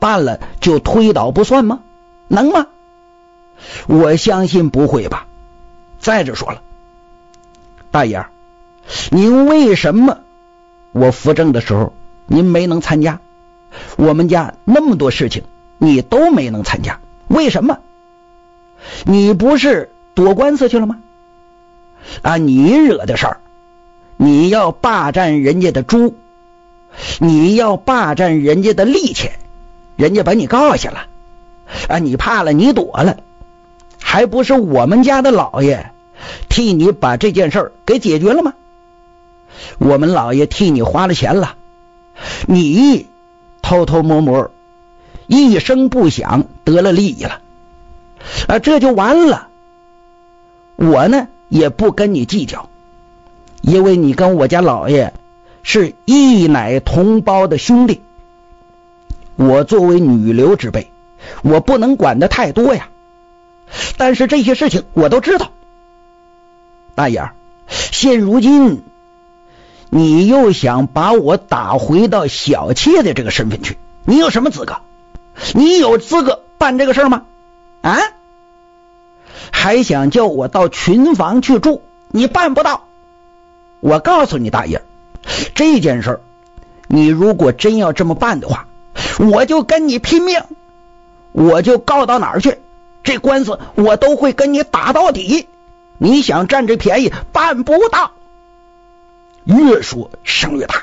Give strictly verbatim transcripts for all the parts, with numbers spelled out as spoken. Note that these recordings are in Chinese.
办了就推倒不算吗？能吗？我相信不会吧。再者说了，大爷，您为什么我扶正的时候您没能参加？我们家那么多事情你都没能参加，为什么？你不是躲官司去了吗？啊，你惹的事儿，你要霸占人家的猪，你要霸占人家的利钱，人家把你告下了啊，你怕了，你躲了，还不是我们家的老爷替你把这件事儿给解决了吗？我们老爷替你花了钱了，你偷偷摸摸一声不响得了利益了啊，这就完了。我呢也不跟你计较，因为你跟我家老爷是一奶同胞的兄弟，我作为女流之辈，我不能管得太多呀。但是这些事情我都知道。大爷，现如今你又想把我打回到小妾的这个身份去，你有什么资格？你有资格办这个事吗？啊？还想叫我到群房去住，你办不到。我告诉你大爷，这件事你如果真要这么办的话，我就跟你拼命，我就告到哪儿去，这官司我都会跟你打到底。你想占这便宜办不到。越说声越大，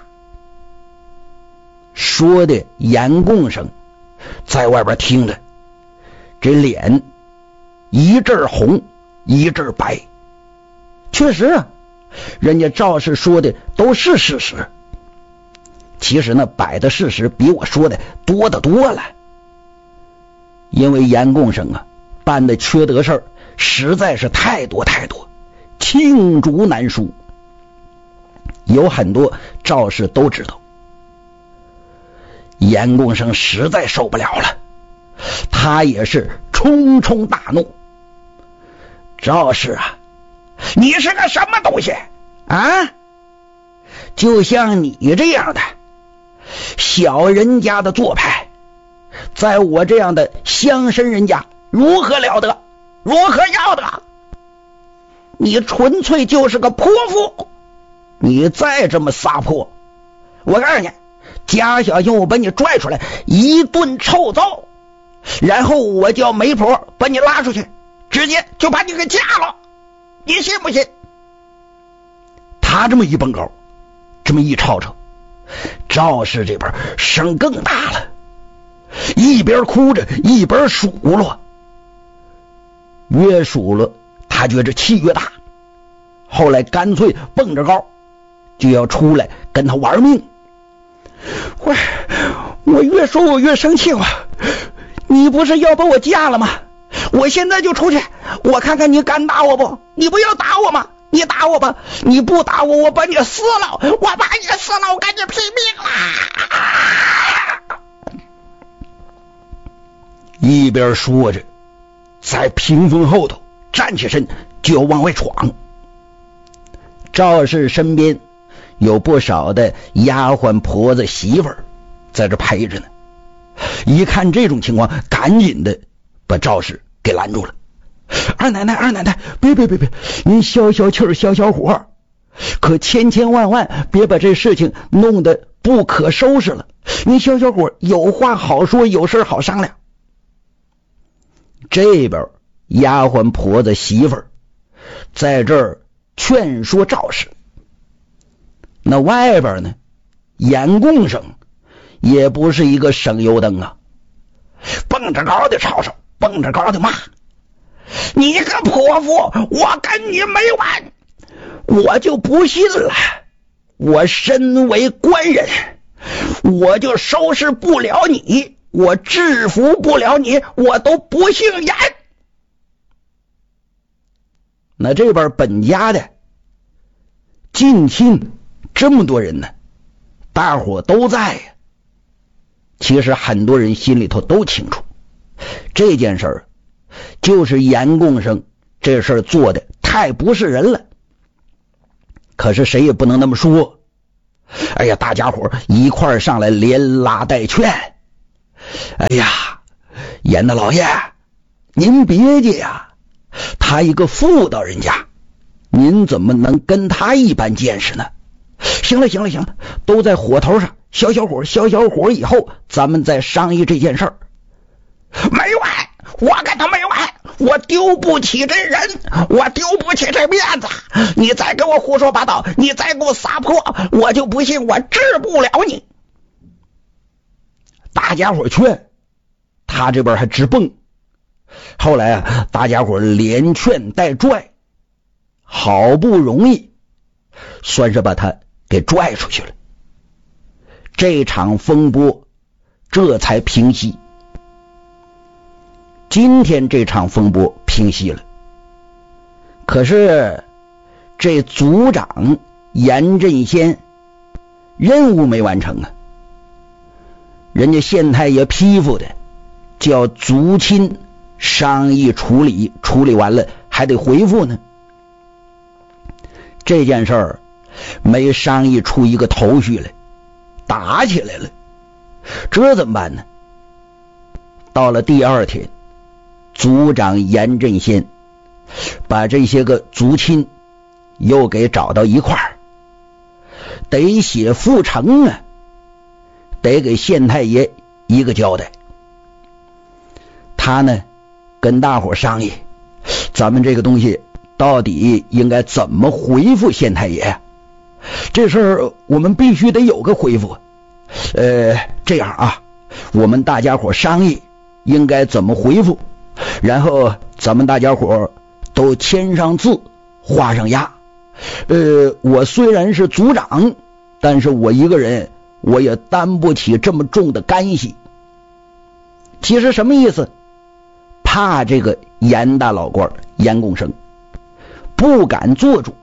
说的严共生在外边听着，这脸一阵红一阵白。确实啊，人家赵氏说的都是事实，其实呢摆的事实比我说的多得多了。因为严共生啊办的缺德事儿实在是太多太多，罄竹难书，有很多赵氏都知道。严共生实在受不了了，他也是冲冲大怒。赵氏啊，你是个什么东西啊？就像你这样的小人家的做派，在我这样的乡绅人家如何了得，如何要得？你纯粹就是个泼妇，你再这么撒泼，我告诉你，家小心我把你拽出来一顿臭揍，然后我叫媒婆把你拉出去，直接就把你给嫁了，你信不信？他这么一蹦高，这么一吵吵，赵氏这边声更大了，一边哭着一边数落，越数落他觉着气越大，后来干脆蹦着高就要出来跟他玩命。我我越说我越生气，我你不是要把我嫁了吗？我现在就出去，我看看你敢打我不？你不要打我吗？你打我吧，你不打我，我把你撕了，我把你撕了，我跟你拼命啦！一边说着，在屏风后头站起身就要往外闯。赵氏身边有不少的丫鬟婆子媳妇儿在这陪着呢，一看这种情况，赶紧的把赵氏给拦住了。二奶奶，二奶奶，别别别别，您消消气儿，消消火，可千千万万别把这事情弄得不可收拾了。您消消火，有话好说，有事好商量。这边丫鬟婆子媳妇儿在这儿劝说赵氏，那外边呢，严共生也不是一个省油灯啊，蹦着高的吵吵，蹦着高的骂，你个泼妇，我跟你没完，我就不信了，我身为官人，我就收拾不了你，我制服不了你，我都不姓严。那这边本家的近亲这么多人呢，大伙都在呀。其实很多人心里头都清楚，这件事儿就是严共生这事儿做的太不是人了。可是谁也不能那么说。哎呀，大家伙一块上来连拉带劝， 哎呀，严大老爷，您别介呀，他一个妇道人家，您怎么能跟他一般见识呢？行了行了行了，都在火头上，消消火消消火以后，咱们再商议这件事儿。 没完，我跟他没完，我丢不起这人，我丢不起这面子。你再给我胡说八道，你再给我撒泼，我就不信我治不了你。 大家伙劝，他这边还直蹦。后来啊，大家伙连劝带拽，好不容易算是把他给拽出去了。这场风波这才平息。今天这场风波平息了，可是这族长严振先任务没完成啊！人家县太爷批复的，叫族亲商议处理，处理完了还得回复呢。这件事儿没商议出一个头绪来，打起来了，这怎么办呢？到了第二天，族长严振先把这些个族亲又给找到一块儿，得写复呈啊，得给县太爷一个交代。他呢跟大伙商议，咱们这个东西到底应该怎么回复县太爷？这事儿我们必须得有个回复。呃，这样啊，我们大家伙商议应该怎么回复，然后咱们大家伙都签上字，画上押。呃，我虽然是族长，但是我一个人我也担不起这么重的干系。其实什么意思？怕这个严大老官严共生不敢做主。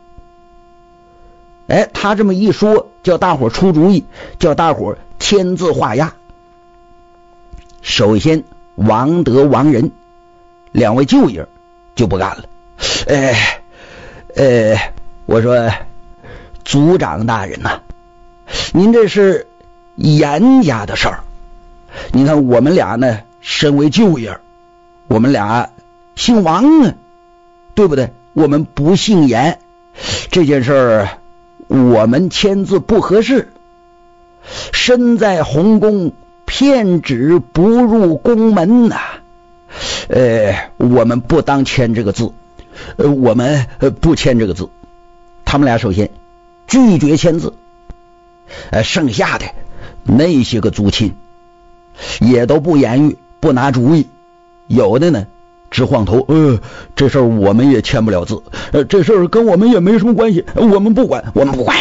哎，他这么一说，叫大伙出主意，叫大伙签字画押。首先王德、王仁两位舅爷就不干了。哎呃，我说族长大人呐、啊，您这是严家的事儿。你看我们俩呢，身为舅爷，我们俩姓王啊，对不对？我们不姓严，这件事儿我们签字不合适。身在红宫，骗旨不入宫门呐、啊。呃，我们不当签这个字，呃，我们不签这个字。他们俩首先拒绝签字，呃，剩下的那些个族亲也都不言语，不拿主意，有的呢直晃头，呃，这事儿我们也签不了字，呃，这事儿跟我们也没什么关系，我们不管，我们不管。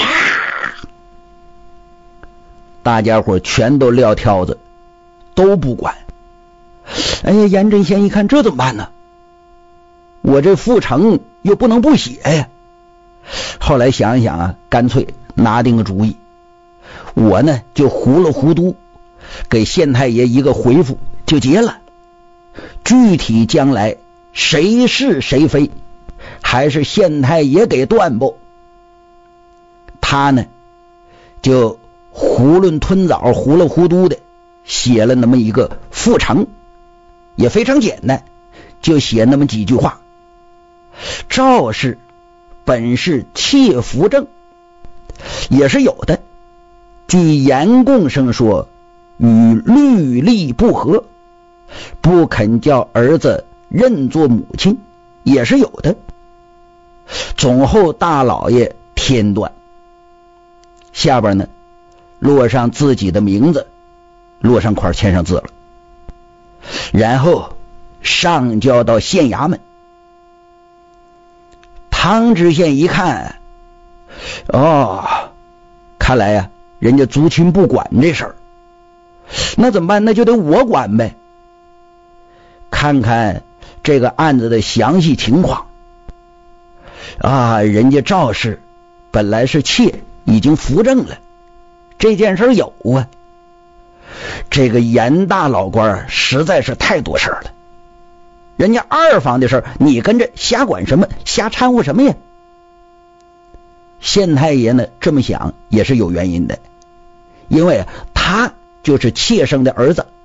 大家伙全都撂挑子，都不管。哎呀，严振先一看，这怎么办呢？我这复呈又不能不写呀。后来想一想啊，干脆拿定个主意，我呢就糊里糊涂给县太爷一个回复就结了。具体将来谁是谁非，还是县太爷给断拨。他呢就囫囵吞枣，糊里糊涂的写了那么一个复呈，也非常简单，就写那么几句话。赵氏本是窃扶正，也是有的。据严共生说，与律例不合，不肯叫儿子认作母亲，也是有的。总后大老爷天断，下边呢落上自己的名字，落上块签上字了，然后上交到县衙门。汤知县一看，哦，看来呀、啊，人家族亲不管这事儿，那怎么办？那就得我管呗。看看这个案子的详细情况啊，人家赵氏本来是妾，已经扶正了，这件事有啊。这个严大老官实在是太多事了，人家二房的事你跟着瞎管什么，瞎掺和什么呀？县太爷呢这么想也是有原因的，因为他就是妾生的儿子，